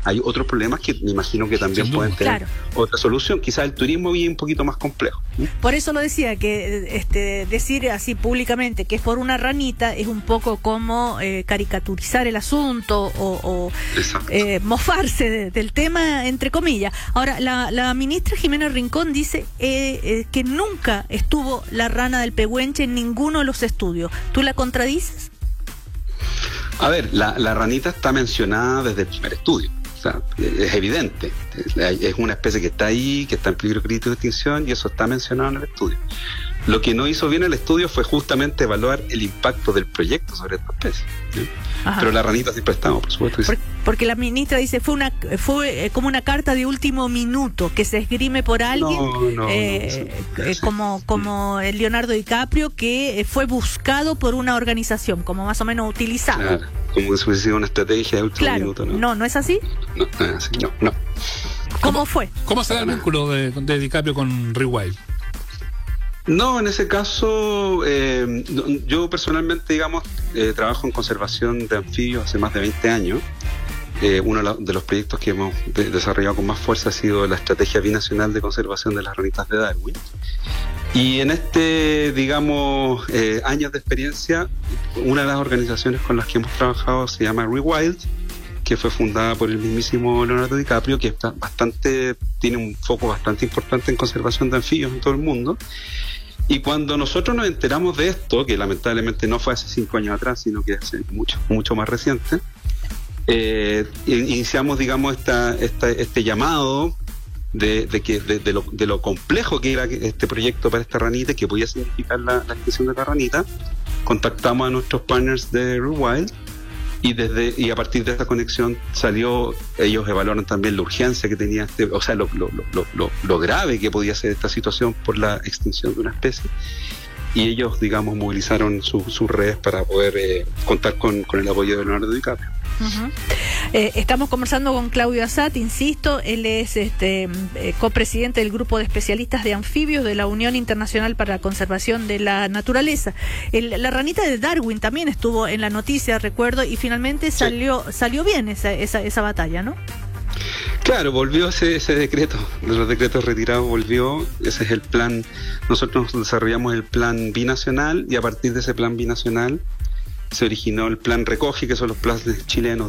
hay otros problemas que me imagino que también pueden tener otra solución. Quizás el turismo viene un poquito más complejo. Por eso lo decía, que decir así públicamente que es por una ranita es un poco como caricaturizar el asunto o mofarse del tema, entre comillas. Ahora, la ministra Jimena Rincón dice que nunca estuvo la rana del pehuenche en ninguno de los estudios. ¿Tú la contradices? A ver, la ranita está mencionada desde el primer estudio. O sea, es evidente. Es una especie que está ahí, que está en peligro crítico de extinción, y eso está mencionado en el estudio. Lo que no hizo bien el estudio fue justamente evaluar el impacto del proyecto sobre esta especie, ¿sí? Pero la ranita siempre estaba, por supuesto. Porque la ministra dice fue como una carta de último minuto que se esgrime por alguien, como el Leonardo DiCaprio, que fue buscado por una organización, como más o menos utilizado. Claro, como si hubiese sido una estrategia de último minuto. ¿No es así? No es así, no. ¿Cómo fue? ¿Cómo será el vínculo de DiCaprio con Rewild? No, en ese caso, yo personalmente, trabajo en conservación de anfibios hace más de 20 años. Uno de los proyectos que hemos desarrollado con más fuerza ha sido la Estrategia Binacional de Conservación de las Ranitas de Darwin. Y en años de experiencia, una de las organizaciones con las que hemos trabajado se llama Rewild, que fue fundada por el mismísimo Leonardo DiCaprio, que tiene un foco bastante importante en conservación de anfibios en todo el mundo. Y cuando nosotros nos enteramos de esto, que lamentablemente no fue hace 5 años atrás, sino que hace mucho más reciente, iniciamos, este llamado de lo complejo que era este proyecto para esta ranita, que podía significar la extinción de la ranita. Contactamos a nuestros partners de Rewild, y a partir de esta conexión ellos evaluaron también la urgencia que tenía lo grave que podía ser esta situación por la extinción de una especie, y ellos, movilizaron sus redes para poder contar con el apoyo de Leonardo DiCaprio. Uh-huh. Estamos conversando con Claudio Assat, insisto, él es copresidente del grupo de especialistas de anfibios de la Unión Internacional para la Conservación de la Naturaleza. La ranita de Darwin también estuvo en la noticia, recuerdo, y finalmente salió bien esa batalla, ¿no? Claro, volvió ese decreto, de los decretos retirados volvió. Ese es el plan. Nosotros desarrollamos el plan binacional, y a partir de ese plan binacional se originó el plan Recoge, que son los planes chilenos,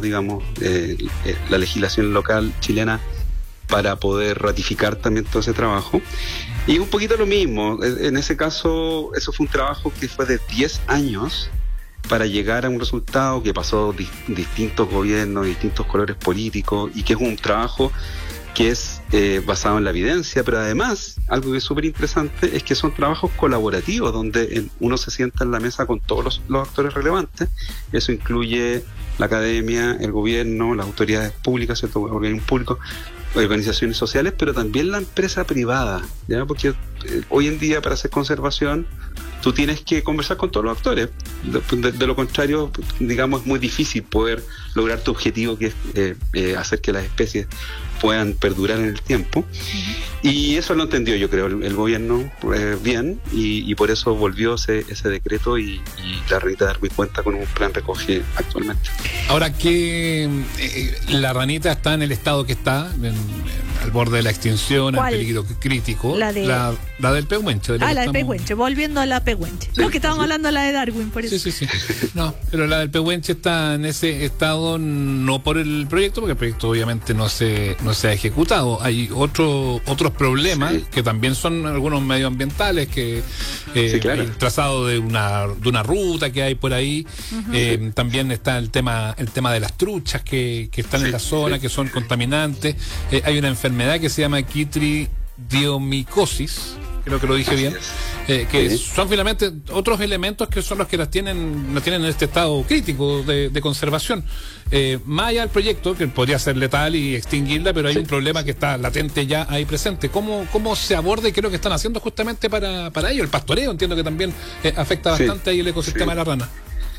la legislación local chilena, para poder ratificar también todo ese trabajo. Y un poquito lo mismo, en ese caso, eso fue un trabajo que fue de 10 años para llegar a un resultado que pasó distintos gobiernos, distintos colores políticos, y que es un trabajo que es basado en la evidencia, pero además, algo que es súper interesante es que son trabajos colaborativos, donde uno se sienta en la mesa con todos los actores relevantes. Eso incluye la academia, el gobierno, las autoridades públicas, ¿cierto? Organismos públicos, organizaciones sociales, pero también la empresa privada, ¿ya? Porque hoy en día, para hacer conservación, tú tienes que conversar con todos los actores. De lo contrario, es muy difícil poder lograr tu objetivo, que es hacer que las especies puedan perdurar en el tiempo. Uh-huh. Y eso lo entendió, yo creo, el gobierno bien, y por eso volvió ese decreto, y la ranita de Darwin cuenta con un plan Recoge actualmente. Ahora que la ranita está en el estado que está, al borde de la extinción, en peligro crítico, la del pehuenche. La del pehuenche, volviendo a la pehuenche. Sí, no, que estábamos hablando de la de Darwin, por eso. Sí. No, pero la del pehuenche está en ese estado no por el proyecto, porque el proyecto obviamente no se ha ejecutado. Hay otros problemas que también son algunos medioambientales, que el trazado de una ruta que hay por ahí. Uh-huh. También está el tema de las truchas que están en la zona, que son contaminantes. Hay una enfermedad que se llama quitridiomicosis, creo que lo dije bien, que son finalmente otros elementos que son los que las tienen en este estado crítico de conservación. Más allá del proyecto, que podría ser letal y extinguirla, pero hay un problema que está latente ya ahí presente. ¿Cómo se aborda? Y creo que están haciendo justamente para ello. El pastoreo, entiendo que también afecta bastante ahí el ecosistema de la rana.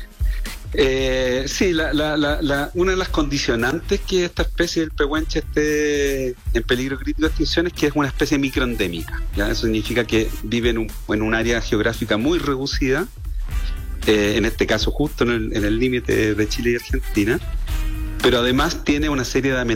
Una de las condicionantes que esta especie del pehuenche esté en peligro crítico de extinción es que es una especie microendémica, ¿ya? Eso significa que vive en un área geográfica muy reducida, en este caso justo en el límite de Chile y Argentina, pero además tiene una serie de amenazas